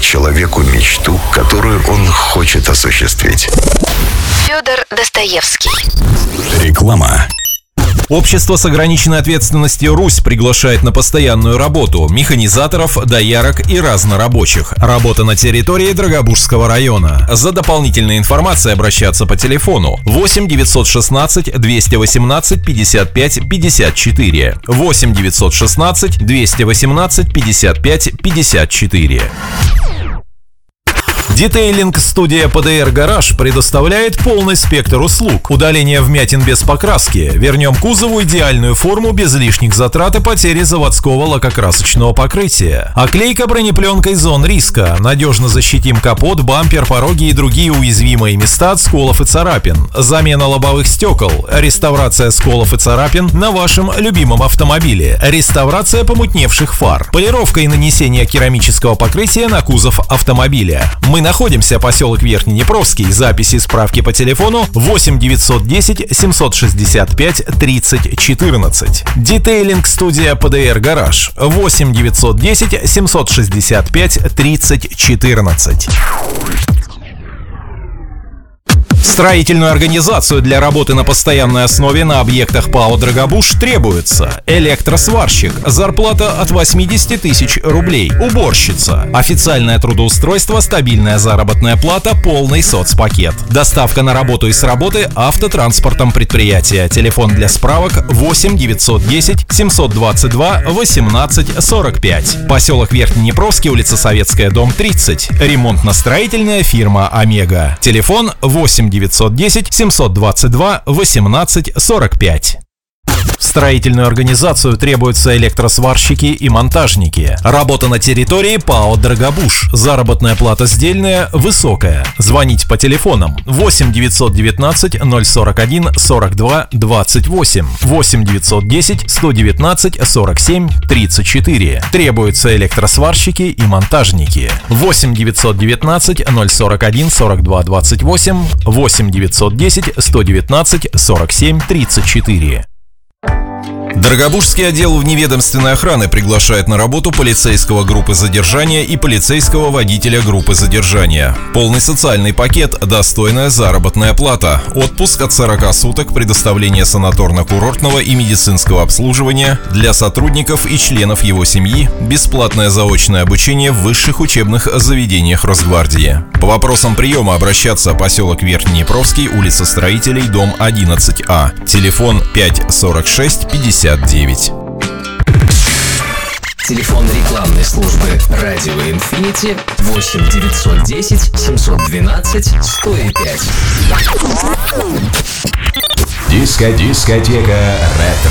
человеку мечту, которую он хочет осуществить. Федор Достоевский. Реклама. Общество с ограниченной ответственностью «Русь» приглашает на постоянную работу механизаторов, доярок и разнорабочих. Работа на территории Драгобужского района. За дополнительной информацией обращаться по телефону 8 916 218 55 54. 8 916 218 55 54. Детейлинг-студия PDR Garage предоставляет полный спектр услуг. Удаление вмятин без покраски. Вернем кузову идеальную форму без лишних затрат и потери заводского лакокрасочного покрытия. Оклейка бронепленкой зон риска. Надежно защитим капот, бампер, пороги и другие уязвимые места от сколов и царапин. Замена лобовых стекол. Реставрация сколов и царапин на вашем любимом автомобиле. Реставрация помутневших фар. Полировка и нанесение керамического покрытия на кузов автомобиля. Мы находимся поселок Верхний Днепровский. Записи и справки по телефону 8 910 765 30 14. Детейлинг-студия PDR Garage 8 910 765 30 14. Строительную организацию для работы на постоянной основе на объектах ПАО «Драгобуж» требуется электросварщик, зарплата от 80 тысяч рублей, уборщица, официальное трудоустройство, стабильная заработная плата, полный соцпакет, доставка на работу и с работы автотранспортом предприятия. Телефон для справок 8 910 722 18 45. Поселок Верхний Днепровский, улица Советская, дом 30. Ремонтно-строительная фирма «Омега». Телефон 8 910 722 18 45. В строительную организацию требуются электросварщики и монтажники. Работа на территории ПАО «Драгобуж». Заработная плата сдельная высокая. Звонить по телефонам 8 919 041 42 28, 8 910 119 47 34. Требуются электросварщики и монтажники. 8 919 041 42 28, 8 910 119 47 34. Драгобужский отдел вневедомственной охраны приглашает на работу полицейского группы задержания и полицейского водителя группы задержания. Полный социальный пакет, достойная заработная плата, отпуск от 40 суток, предоставление санаторно-курортного и медицинского обслуживания для сотрудников и членов его семьи, бесплатное заочное обучение в высших учебных заведениях Росгвардии. По вопросам приема обращаться: поселок Верхний Днепровский, улица Строителей, дом 11А, телефон 5 46 59. Телефон рекламной службы «Радио Инфинити» 8 910 712 105. Дискотека ретро.